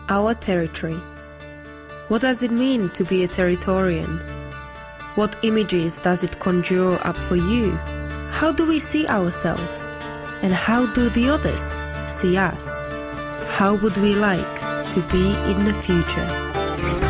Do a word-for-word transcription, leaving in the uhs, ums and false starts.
Our territory. What does it mean to be a Territorian? What images does it conjure up for you? How do we see ourselves? And how do the others see us? How would we like to be in the future?